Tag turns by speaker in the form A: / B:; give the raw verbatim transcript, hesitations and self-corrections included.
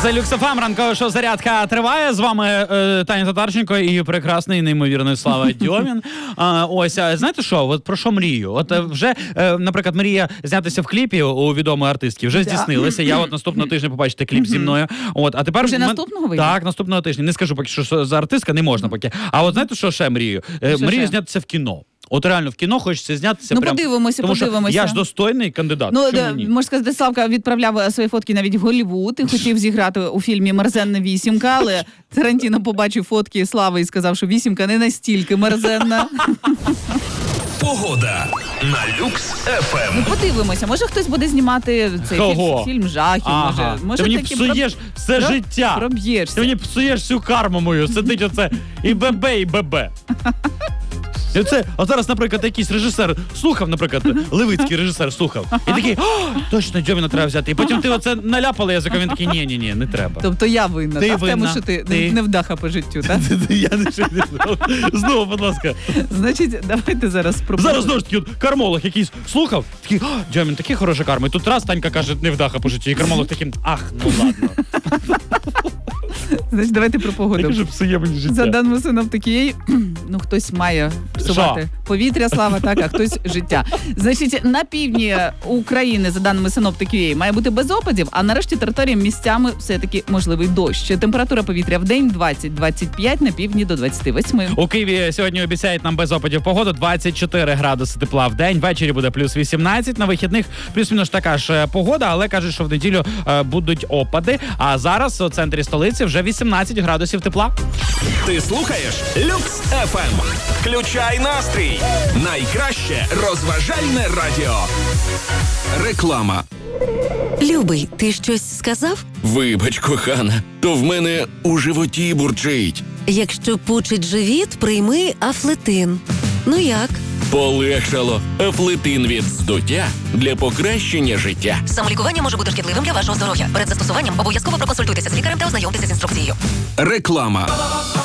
A: Це Люкс еф ем, ранкова шоу «Зарядка» триває. З вами е, Таня Татарченко і прекрасний, неймовірний Слава Дьомін. А, ось, а, знаєте що, от про що мрію? От е, вже, е, наприклад, мрія знятися в кліпі у відомої артистки вже здійснилася. Я от наступного тижня побачите кліп зі мною. От, а тепер
B: вже
A: мен...
B: наступного вийде?
A: Так, наступного тижня. Не скажу поки що за артистка, не можна поки. А от знаєте, що ще мрію? Е,
B: Що
A: мрію
B: ще?
A: знятися в кіно. От реально в кіно хочеться знятися.
B: Ну,
A: прям,
B: подивимося,
A: тому
B: подивимося.
A: Що я ж достойний кандидат.
B: Ну,
A: Чому
B: да,
A: ні?
B: можна сказати, Славка відправляв свої фотки навіть в Голлівуд і хотів зіграти у фільмі «Мерзенна вісімка», але Тарантіно побачив фотки Слави і сказав, що вісімка не настільки мерзенна.
C: Погода на Люкс еф ем.
B: Ну, подивимося, може хтось буде знімати цей
A: Кого?
B: фільм, фільм жахів,
A: Ага.
B: може. може
A: Ти мені
B: таки
A: псуєш
B: про-
A: все
B: про-
A: життя.
B: Проб'єшся.
A: Ти мені псуєш всю карму мою. Сидить оце і бебе, і бебе. І це, а зараз, наприклад, якийсь режисер слухав, наприклад, Левицький режисер слухав. І такий, о, точно, Дьоміна треба взяти. І потім ти оце наляпала язиком, він такий, ні-ні-ні, не треба.
B: Тобто я винна,
A: Ти
B: так? В тому,
A: винна.
B: що ти,
A: Ти.
B: Не, не вдаха по життю, так?
A: Я не знав. Знову, будь ласка.
B: Значить, давайте зараз спробуємо.
A: Зараз знову ж таки, от, кармолог якийсь слухав, такий, о, Дьомін, такий хороша карма. І тут раз Танька каже, не вдаха по житті. І кармолог таким, ах, ну ладно.
B: Значить, давайте про
A: Я
B: погоду.
A: кажу, псує мені життя.
B: За даними синоптиків, ну хтось має псувати
A: Що?
B: повітря, Слава, так, а хтось життя. Значить, на півдні України, за даними синоптиків, має бути без опадів, а на решті території місцями все-таки можливий дощ. Температура повітря в день двадцять - двадцять п'ять, на півдні до двадцять восьми.
A: У Києві сьогодні обіцяють нам без опадів погоду, двадцять чотири градуси тепла в день, ввечері буде плюс вісімнадцять, на вихідних плюс-мінус така ж е, погода, але кажуть, що в неділю е, будуть опади, а зараз у центрі столиці вже вісімнадцять градусів тепла.
C: Ти слухаєш Люкс еф ем. Включай настрій. Найкраще розважальне радіо. Реклама.
D: Любий, ти щось сказав?
E: Вибач, кохана, то в мене у животі бурчить.
D: Якщо пучить живіт, прийми Афлетин. Ну як?
E: Полегшало. Афлетин від здуття для покращення життя.
D: Самолікування може бути шкідливим для вашого здоров'я. Перед застосуванням обов'язково проконсультуйтеся з лікарем та ознайомтеся з інструкцією.
C: Реклама.